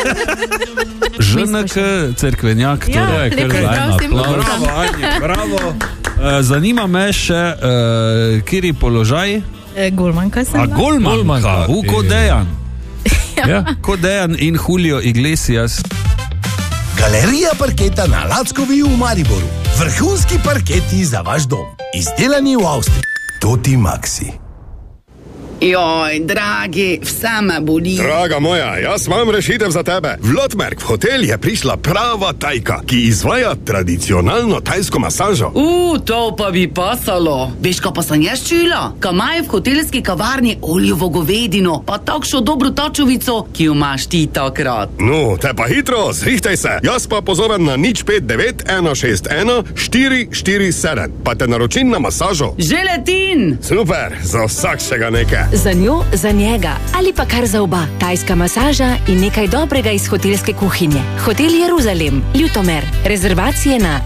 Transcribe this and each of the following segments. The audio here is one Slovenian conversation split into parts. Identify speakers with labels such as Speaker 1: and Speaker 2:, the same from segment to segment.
Speaker 1: ŽNK, cerkvenjak,
Speaker 2: Ja,
Speaker 1: torej,
Speaker 2: lepo zdrav vsem.
Speaker 1: bravo, Anja, bravo. Zanima me še, kjer položaj?
Speaker 2: Golmanka sem.
Speaker 1: Golmanka, kot Dejan. Ja. Kot Dejan in Julio Iglesias.
Speaker 3: Galerija parketa na Lackovi v Mariboru. Vrhunski parketi za vaš dom. Izdelani v Avstriji. Toti Maxi.
Speaker 4: Joj, dragi, vse me boli.
Speaker 5: Draga moja, jaz imam rešitev za tebe. V Lotmerk v hotel je prišla prava tajka, ki izvaja tradicionalno tajsko masažo.
Speaker 4: To pa bi pasalo. Veš, ko pa sem jaz čula? Ko imajo v hotelski kavarni oljevo govedino, pa takšno dobro tačovico, ki jo imaš ti takrat.
Speaker 5: No, te pa hitro, zrihtaj se. Jaz pa pozovem na 059 161 447. Pa te naročim na masažo.
Speaker 4: Že letin!
Speaker 5: Super, za vsakšega nekaj.
Speaker 6: Za njo, za njega ali pa kar za oba. Tajska masaža in nekaj dobrega iz hotelske kuhinje. Hotel Jeruzalem, Ljutomer. Rezervacije na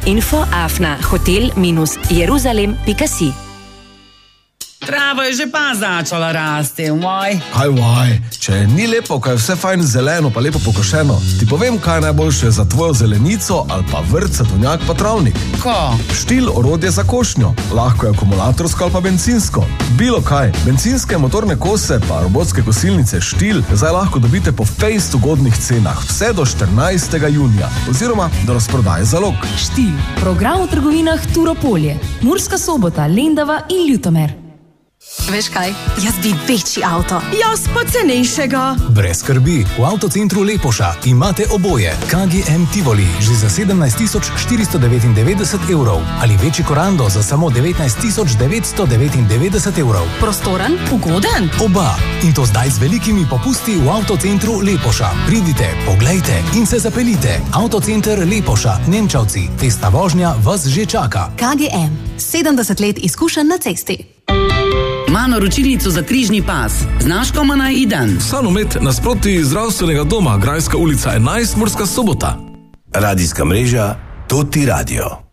Speaker 6: info@hotel-jeruzalem.si.
Speaker 4: Trava je že pa začala rasti, moj.
Speaker 7: Kaj, če ni lepo, kaj je vse fajn zeleno pa lepo pokošeno, ti povem, kaj je najboljše za tvojo zelenico ali pa vrt, sadovnjak pa travnik.
Speaker 4: Ko?
Speaker 7: Štil orodje za košnjo. Lahko je akumulatorsko ali pa bencinsko. Bilo kaj, bencinske motorne kose pa robotske kosilnice Štil zdaj lahko dobite po fejst ugodnih cenah vse do 14. junija oziroma do razprodaje zalog.
Speaker 8: Štil, program v trgovinah Turopolje, Murska Sobota, Lendava in Ljutomer.
Speaker 9: Veš kaj, jaz bi večji avto.
Speaker 10: Jaz pa cenejšega.
Speaker 11: Brez skrbi, v Avtocentru Lepoša imate oboje. KGM Tivoli že za 17 499 evrov ali večji Korando za samo 19 999 evrov.
Speaker 10: Prostoren, ugoden?
Speaker 11: Oba. In to zdaj z velikimi popusti v Avtocentru Lepoša. Pridite, poglejte in se zapeljite. Avtocenter Lepoša, Nemčavci. Testa vožnja vas že čaka.
Speaker 9: KGM, 70 let izkušenj na cesti.
Speaker 4: Ima naročilnico za križni pas. Znaš, koma naj idem?
Speaker 12: Sanomet nasproti zdravstvenega doma, Grajska ulica 11, Murska Sobota.
Speaker 3: Radijska mreža Toti Radio.